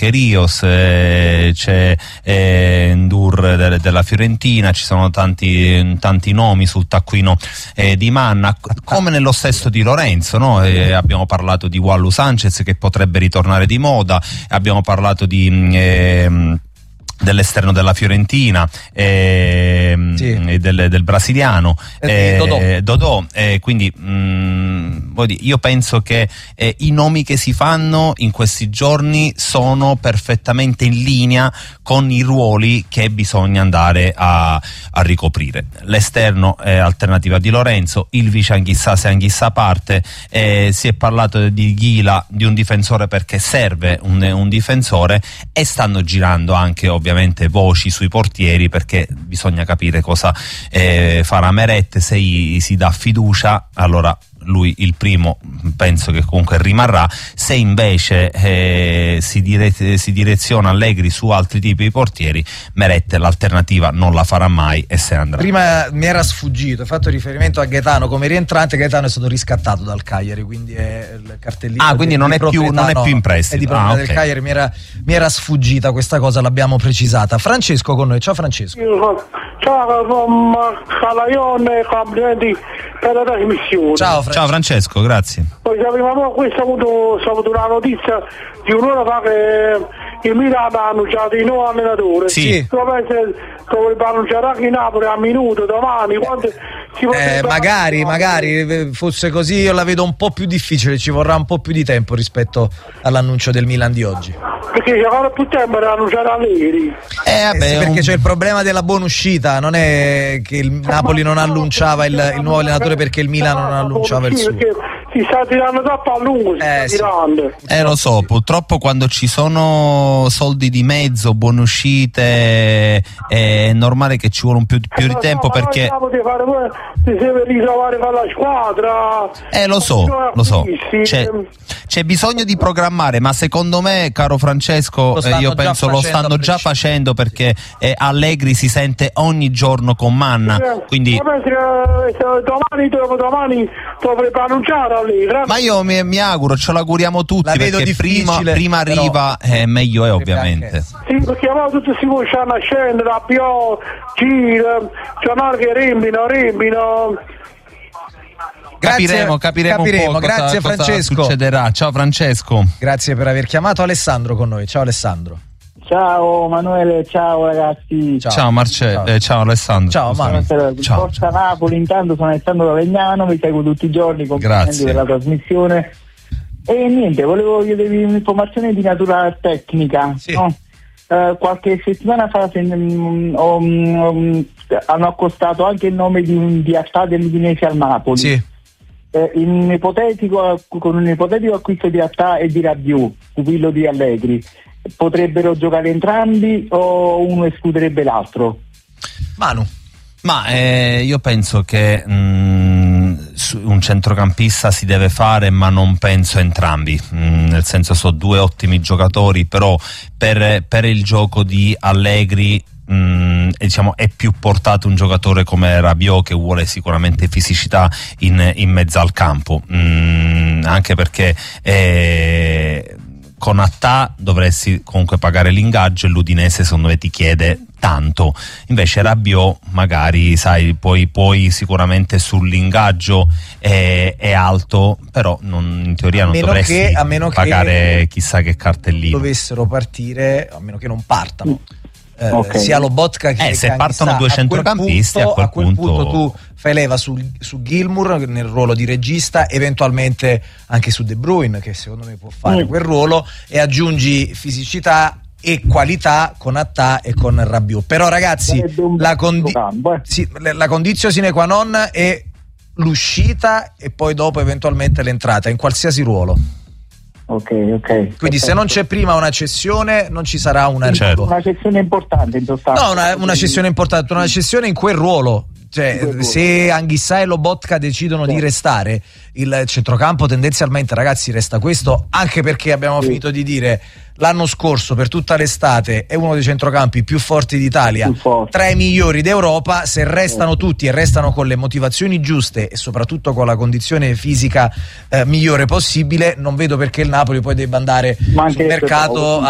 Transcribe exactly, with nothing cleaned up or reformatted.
anche Rios, eh, c'è eh, Ndur de, della Fiorentina, ci sono tanti, tanti nomi sul taccuino eh, di Manna, come nello stesso di Lorenzo, no? Eh, abbiamo parlato di Wallu Sanchez che potrebbe ritornare di moda, abbiamo parlato di eh, dell'esterno della Fiorentina e, sì. e del, del brasiliano eh, Dodò, Dodò eh, quindi mh, vuol dire, io penso che eh, i nomi che si fanno in questi giorni sono perfettamente in linea con i ruoli che bisogna andare a, a ricoprire. L'esterno è alternativa di Lorenzo, il vice Anghissà se Anghissà parte, eh, si è parlato di Ghila, di un difensore perché serve un, un difensore, e stanno girando anche ovviamente voci sui portieri perché bisogna capire cosa eh, farà Meret, se gli si dà fiducia allora lui il primo penso che comunque rimarrà, se invece eh, si, dire, si direziona Allegri su altri tipi di portieri, Meret l'alternativa non la farà mai e se ne andrà. Prima mi era sfuggito, ho fatto riferimento a Gaetano come rientrante. Gaetano è stato riscattato dal Cagliari, quindi è il cartellino. Ah, quindi non è, più, non è più in prestito. È di proprietà ah, del okay. Cagliari, mi era, mi era sfuggita questa cosa, l'abbiamo precisata. Francesco con noi, ciao Francesco. Ciao, Calaione, complimenti per la trasmissione. Ciao Francesco. Ciao Francesco, grazie. Poi abbiamo questa avuto, avuto una notizia di un'ora fa che il Milan ha annunciato il nuovo allenatore. Sì. Dovrebbe annunciare anche in Napoli a minuto domani. Quando si eh, magari, magari fosse così, io la vedo un po' più difficile, ci vorrà un po' più di tempo rispetto all'annuncio del Milan di oggi. Perché ci avrà più tempo per annunciare Allegri. Eh, vabbè, eh sì, perché un... c'è il problema della buona uscita, non è che il Napoli non annunciava il, il nuovo allenatore perché il Milan non annunciava il suo. Si sta tirando troppo a lungo, si eh, sta tirando. Sì. Eh lo so, purtroppo quando ci sono soldi di mezzo, buone uscite, è normale che ci vuole un più, più di tempo perché... Ti deve ritrovare con la squadra. Eh lo so, lo so. C'è, c'è bisogno di programmare, ma secondo me, caro Francesco, eh, io penso lo stanno già facendo perché eh, Allegri si sente ogni giorno con Manna. Eh, quindi... Domani, domani dovrebbe annunciare Allegri. Ma io mi, mi auguro, ce l'auguriamo tutti, la vedo perché prima, prima arriva eh, meglio è ovviamente. Sì, perché ora tutti si stanno scendendo, da Pio, Giro, giornale che rimbino, rimbino. Grazie, capiremo, capiremo, capiremo. un po' cosa, Grazie cosa Francesco. succederà. Ciao Francesco. Grazie per aver chiamato. Alessandro con noi. Ciao Alessandro. Ciao Manuele, ciao ragazzi. Ciao, ciao Marcello, ciao. Eh, ciao Alessandro. Ciao Manu. Ciao. Forza Napoli, intanto sono Alessandro da Legnano, vi seguo tutti i giorni, complimenti per la trasmissione. E niente, volevo chiedervi un'informazione di natura tecnica. Sì. No? Uh, qualche settimana fa se, um, um, um, hanno accostato anche il nome di un Diattà dell'Udinese al Napoli. Sì. Eh, in un ipotetico, con un ipotetico acquisto di Diattà e di Rabiot, pupillo di Allegri, potrebbero giocare entrambi o uno escluderebbe l'altro? Manu. Ma eh, io penso che mh, un centrocampista si deve fare, ma non penso entrambi, mh, nel senso sono due ottimi giocatori, però per, per il gioco di Allegri mh, diciamo è più portato un giocatore come Rabiot, che vuole sicuramente fisicità in, in mezzo al campo, mh, anche perché eh, con Attà dovresti comunque pagare l'ingaggio e l'Udinese secondo me ti chiede tanto, invece Rabiot magari sai poi, poi sicuramente sull'ingaggio è, è alto, però non, in teoria non dovresti che, a meno pagare che chissà che cartellino dovessero partire, a meno che non partano eh, okay. sia Lobotka che eh, se partono due a centrocampisti quel punto, a quel punto, a quel punto tu fai leva su, su Gilmour nel ruolo di regista, eventualmente anche su De Bruyne che secondo me può fare mm. quel ruolo, e aggiungi fisicità e qualità con Attà e con Rabiot. Però ragazzi la, condi- sì, la condizione sine qua non è l'uscita e poi dopo eventualmente l'entrata in qualsiasi ruolo. Ok, ok. Quindi se non c'è prima una cessione non ci sarà una certo. Una cessione importante in sostanza. No, una, una cessione importante, una cessione in quel ruolo. Cioè, se Anghissà e Lobotka decidono sì. di restare, il centrocampo tendenzialmente, ragazzi, resta questo, anche perché abbiamo sì. finito di dire l'anno scorso per tutta l'estate è uno dei centrocampi più forti d'Italia, tra i migliori d'Europa. Se restano tutti e restano con le motivazioni giuste e soprattutto con la condizione fisica eh, migliore possibile, non vedo perché il Napoli poi debba andare sul mercato a